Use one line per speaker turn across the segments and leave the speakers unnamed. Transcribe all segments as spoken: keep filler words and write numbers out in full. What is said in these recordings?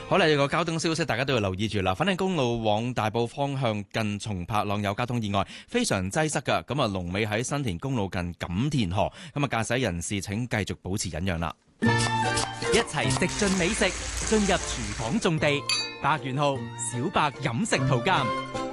好啦，有個交通消息，大家都要留意住啦。粉嶺公路往大埔方向近松柏塱有交通意外，非常擠塞㗎。咁啊，龍尾喺新田公路近錦田河。咁啊，駕駛人士請繼續保持忍讓啦。
一齊食盡美食，進入廚房種地。百元號小白飲食圖鑑，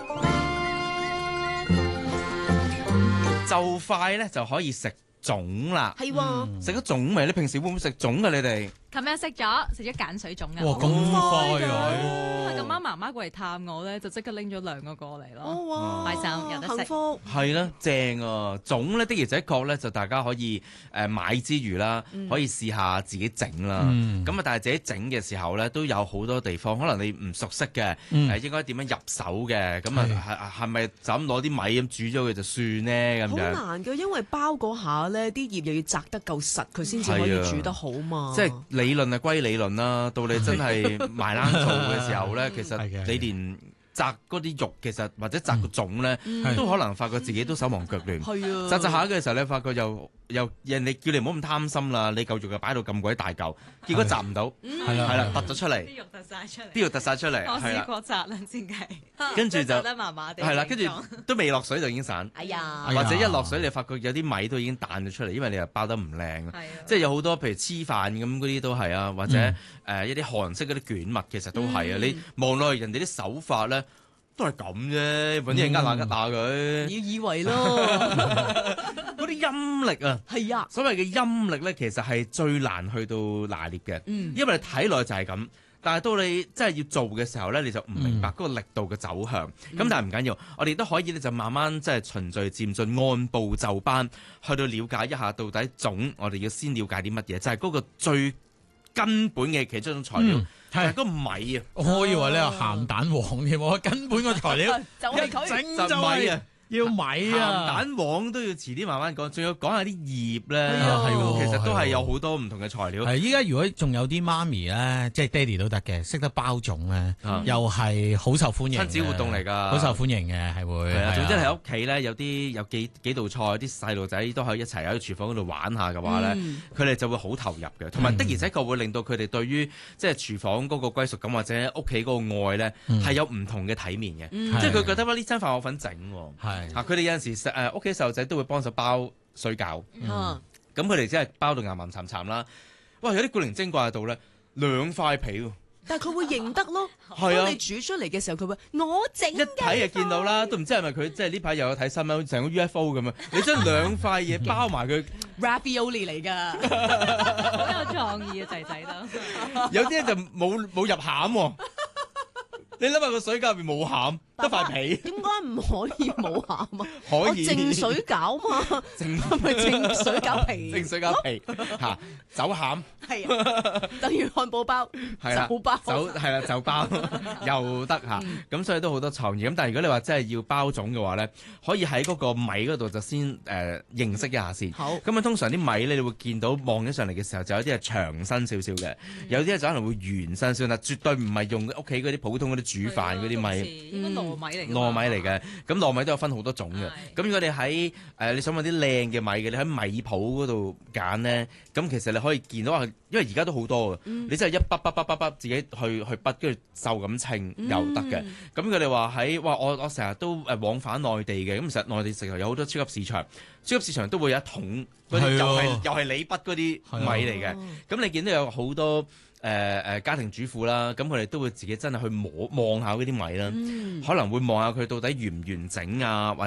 就快咧就可以食粽啦。
係喎，
食咗粽未？你平時會唔會食粽㗎？你哋？
琴日食咗食咗鹼水粽啊！
哇，咁快啊！
因為咁啱媽媽過嚟探我咧，就即刻拎咗兩個過嚟咯。
哇，
開心有得食
幸福
係啦，正啊！粽咧的而且確咧，就大家可以誒買之餘啦，
嗯、
可以試下自己整啦。咁啊、嗯，但係自己整嘅時候咧，都有好多地方可能你唔熟悉嘅，誒、嗯、應該點樣入手嘅？咁啊係係咪就咁攞啲米咁煮咗佢就算咧？咁樣
好難嘅，因為包嗰下咧，啲葉又要紮得夠實，佢先至可以煮得好嘛。
即係理論係歸理論啦，到你真係埋冷做嘅時候咧，其實你連摘嗰啲肉，其實或者摘個粽咧，嗯、都可能發覺自己都手忙腳亂。係啊，摘摘下嘅時候咧，發覺又又人哋叫你唔好咁貪心啦，你嚿肉又擺到咁鬼大嚿，結果摘唔到，係啦係啦，突咗出嚟，
啲肉突晒出嚟，
啲肉突晒出嚟，
我試過摘啦先計，
跟住就
得麻麻地，
係啦，跟住都未落水就已經散。
哎呀，
或者一落水你發覺有啲米都已經彈咗出嚟，因為你又包得唔靚，即係有好多譬如黐飯咁嗰啲都係啊，或者誒、嗯呃、一啲韓式嗰啲卷物其實都係啊，嗯、你望落去人哋啲手法咧。都係咁啫，揾啲嘢呃下呃下佢。
你以為咯，
嗰啲陰力啊，
係啊，
所謂嘅陰力咧，其實係最難去到拿捏嘅。嗯，因為你睇落就係咁，但係到你真係要做嘅時候咧，你就唔明白嗰個力度嘅走向。咁、嗯、但係唔緊要，我哋都可以咧就慢慢即係循序漸進，按部就班去到了解一下到底粽，我哋要先了解啲乜嘢，就係、是、嗰個最根本嘅其中一種材料。嗯係嗰個米啊！
我以為你話鹹蛋黃添，我根本個材料
就係佢
整就米啊，要米啊！
鹹蛋黃都要遲啲慢慢講，仲要講下啲葉咧，
係
其實都係有好多唔同嘅材料。
係依家如果仲有啲媽咪咧，即係爹哋都得嘅，識得包粽咧，又係好受歡迎。親
子活動嚟㗎，
好受歡迎嘅係會。係啊，
總之喺屋企咧，有啲有幾幾道菜，啲細路仔都可以一齊喺廚房嗰度玩下嘅話咧，佢哋就會好投入嘅，同埋的而且確會令到佢哋對於即係廚房嗰個歸屬感或者屋企嗰個愛咧係有唔同嘅體面嘅，即係佢覺得呢餐飯我份整喎。啊！佢哋有陣時誒屋企細路仔都會幫手包水餃，咁佢哋真係包到岩岩沉沉啦。哇！有啲古靈精怪到咧，兩塊皮喎。
但係佢會認得咯。
係啊，
當你煮出嚟嘅時候，佢會我整。一
睇就見到啦，都唔知係咪佢即係呢排又有睇新聞，成個 U F O 咁啊！你將兩塊嘢包埋佢
，Ravioli 嚟㗎，
好有創意啊！仔仔都
有啲就冇冇入餡喎。你諗下個水餃入邊冇餡，得塊皮。點
解唔可以冇餡啊？
可以
淨水餃嘛，淨係咪淨水餃皮？
淨水餃皮嚇，走餡
係啊，等於漢堡包，走包，
走係啦，就包又得嚇。咁所以都好多創意。咁但係如果你話真係要包粽嘅話咧，可以喺嗰個米嗰度就先誒認識一下先。好。咁啊，通常啲米咧，你會見到望起上嚟嘅時候，就有啲係長身少少嘅，有啲就可能會圓身少少。嗱，絕對唔係用屋企嗰啲普通嗰啲煮飯嗰啲米，
應該糯米嚟嘅。
糯米嚟嘅，咁糯米都有分好多種嘅。咁如果你喺誒你想揾啲靚嘅米嘅，你喺米鋪嗰度揀咧，咁其實你可以見到話，因為而家都好多嘅，你真係一筆筆筆筆筆自己去去筆，跟住就咁稱又得嘅。咁佢哋話喺哇，我我成日都誒往返內地嘅，咁其實內地食有好多超級市場，超級市場都會有一桶嗰啲又係又係你筆嗰啲米嚟嘅。咁你見到有好多。誒誒、呃、家庭主婦啦，咁佢哋都會自己真係去摸望下嗰啲米啦，嗯、可能會望下佢到底完唔完整啊，或